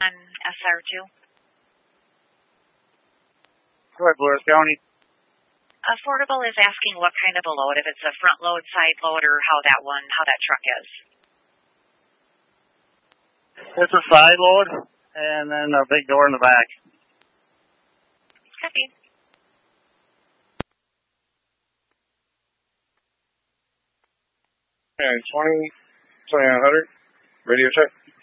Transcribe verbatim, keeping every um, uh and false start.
on S R two. Go ahead, Blair County. Affordable is asking what kind of a load, if it's a front load, side load, or how that one, how that truck is. It's a side load, and then a big door in the back. Copy. And twenty, twenty-nine hundred, radio check.